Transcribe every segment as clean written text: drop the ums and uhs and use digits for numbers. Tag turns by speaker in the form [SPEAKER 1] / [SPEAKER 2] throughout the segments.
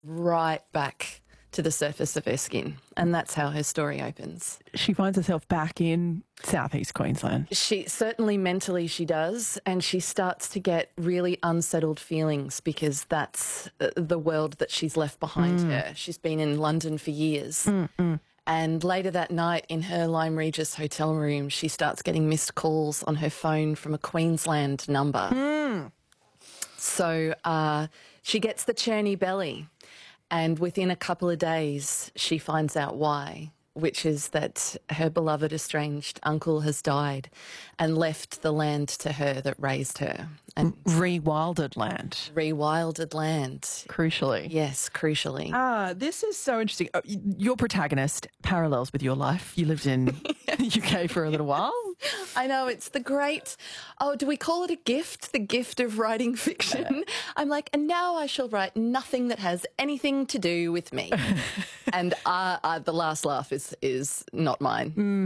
[SPEAKER 1] right back to the surface of her skin. And that's how her story opens.
[SPEAKER 2] She finds herself back in southeast Queensland.
[SPEAKER 1] She certainly mentally she does, and she starts to get really unsettled feelings because that's the world that she's left behind her. She's been in London for years. And later that night in her Lyme Regis hotel room, she starts getting missed calls on her phone from a Queensland number. So she gets the churny belly, and within a couple of days she finds out why, which is that her beloved estranged uncle has died and left the land to her that raised her. And
[SPEAKER 2] Rewilded land.
[SPEAKER 1] rewilded land.
[SPEAKER 2] Crucially.
[SPEAKER 1] Yes, crucially.
[SPEAKER 2] This is so interesting. Your protagonist parallels with your life. You lived in the UK for a little while.
[SPEAKER 1] I know, it's the great, do we call it a gift? The gift of writing fiction. I'm like, and now I shall write nothing that has anything to do with me. And the last laugh is not mine.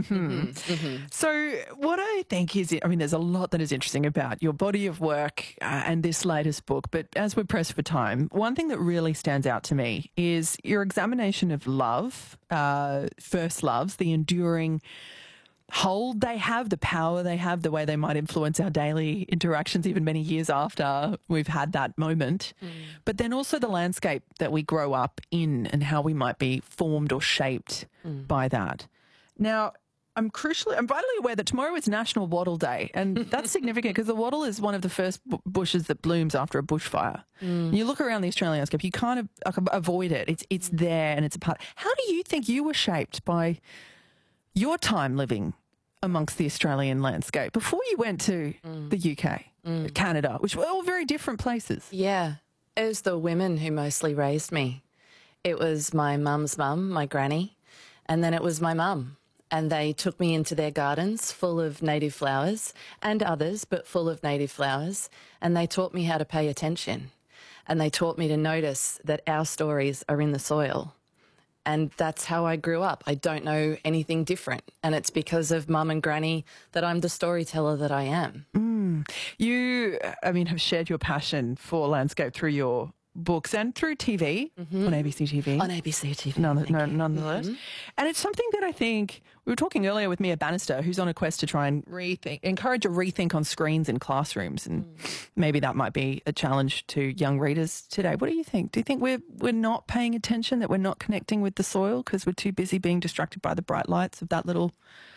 [SPEAKER 2] So what I think is, I mean, there's a lot that is interesting about your body of work and this latest book, but as we're pressed for time, one thing that really stands out to me is your examination of love, first loves, the enduring hold they have, the power they have, the way they might influence our daily interactions even many years after we've had that moment, but then also the landscape that we grow up in and how we might be formed or shaped by that. Now, I'm vitally aware that tomorrow is National Wattle Day, and that's significant because the wattle is one of the first bushes that blooms after a bushfire. You look around the Australian landscape, you can't avoid it. It's there and it's a part. How do you think you were shaped by your time living amongst the Australian landscape before you went to the UK, Canada, which were all very different places?
[SPEAKER 1] Yeah, it was the women who mostly raised me. It was my mum's mum, my granny, and then it was my mum. And they took me into their gardens full of native flowers and others, but full of native flowers. And they taught me how to pay attention. And they taught me to notice that our stories are in the soil. And that's how I grew up. I don't know anything different. And it's because of mum and granny that I'm the storyteller that I am.
[SPEAKER 2] You, have shared your passion for landscape through your books and through TV, on ABC TV.
[SPEAKER 1] On ABC TV.
[SPEAKER 2] Nonetheless. And it's something that I think, we were talking earlier with Mia Bannister, who's on a quest to try and encourage a rethink on screens in classrooms. And maybe that might be a challenge to young readers today. What do you think? Do you think we're not paying attention, that we're not connecting with the soil because we're too busy being distracted by the bright lights of that little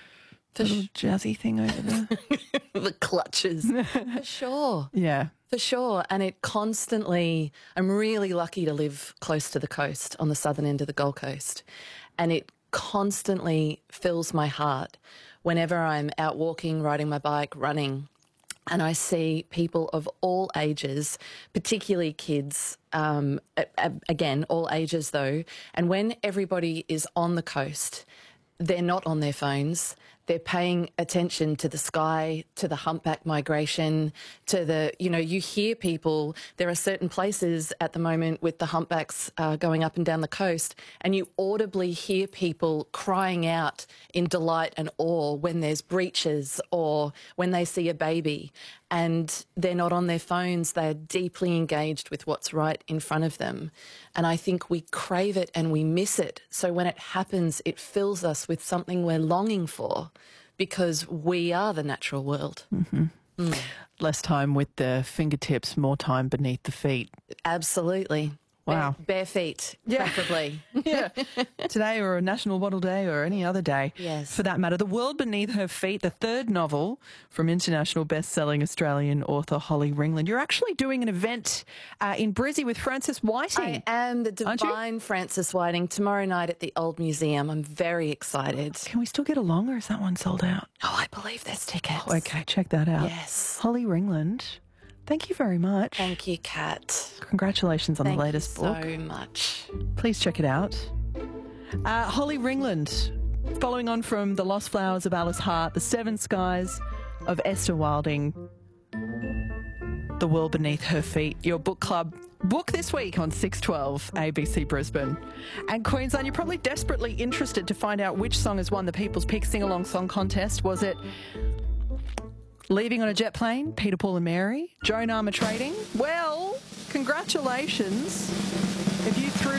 [SPEAKER 2] jazzy thing over there?
[SPEAKER 1] The clutches. For sure.
[SPEAKER 2] Yeah.
[SPEAKER 1] For sure. And it constantly, I'm really lucky to live close to the coast on the southern end of the Gold Coast. And it constantly fills my heart whenever I'm out walking, riding my bike, running, and I see people of all ages, particularly kids, again, all ages though. And when everybody is on the coast, they're not on their phones. They're paying attention to the sky, to the humpback migration, to the, you hear people, there are certain places at the moment with the humpbacks going up and down the coast, and you audibly hear people crying out in delight and awe when there's breaches or when they see a baby. And they're not on their phones, they're deeply engaged with what's right in front of them. And I think we crave it and we miss it. So when it happens, it fills us with something we're longing for because we are the natural world.
[SPEAKER 2] Less time with the fingertips, more time beneath the feet.
[SPEAKER 1] Absolutely.
[SPEAKER 2] Wow.
[SPEAKER 1] Bare feet, preferably.
[SPEAKER 2] Yeah. Today or a National Wattle Day or any other day,
[SPEAKER 1] Yes.
[SPEAKER 2] for that matter. The World Beneath Her Feet, the third novel from international best-selling Australian author Holly Ringland. You're actually doing an event in Brizzy with Frances Whiting.
[SPEAKER 1] I am the divine Frances Whiting tomorrow night at the Old Museum. I'm very excited.
[SPEAKER 2] Can we still get along or is that one sold out?
[SPEAKER 1] Oh, I believe there's tickets.
[SPEAKER 2] Oh, okay, check that out.
[SPEAKER 1] Yes.
[SPEAKER 2] Holly Ringland, thank you very much.
[SPEAKER 1] Thank you, Kat.
[SPEAKER 2] Congratulations on the
[SPEAKER 1] Thank
[SPEAKER 2] latest
[SPEAKER 1] you
[SPEAKER 2] book.
[SPEAKER 1] so much.
[SPEAKER 2] Please check it out. Holly Ringland, following on from The Lost Flowers of Alice Hart, The Seven Skies of Esther Wilding, The World Beneath Her Feet, your book club book this week on 612 ABC Brisbane. And Queensland, you're probably desperately interested to find out which song has won the People's Pick Sing-Along Song Contest. Was it Leaving on a Jet Plane, Peter, Paul and Mary, Joan Armour Trading? Well, congratulations. If you threw